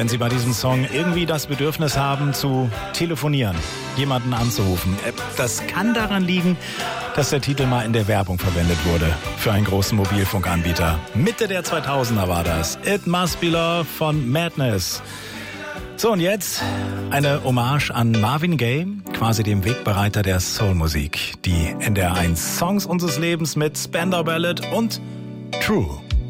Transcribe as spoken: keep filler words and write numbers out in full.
wenn Sie bei diesem Song irgendwie das Bedürfnis haben zu telefonieren, jemanden anzurufen. Das kann daran liegen, dass der Titel mal in der Werbung verwendet wurde für einen großen Mobilfunkanbieter. Mitte der zweitausender war das. It Must Be Love von Madness. So, und jetzt eine Hommage an Marvin Gaye, quasi dem Wegbereiter der Soulmusik. Die N D R eins Songs unseres Lebens mit Spandau Ballet und True.